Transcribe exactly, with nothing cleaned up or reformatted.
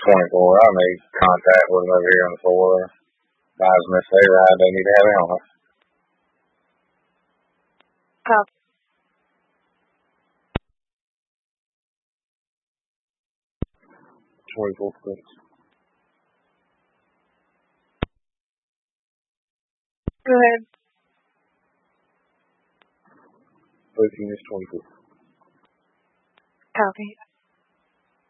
twenty-four. I made contact with them over here on the floor. Guys, and if they ride, they need to have a helmet. Copy. twenty-four, please. Go ahead. Both units, twenty-four. Copy.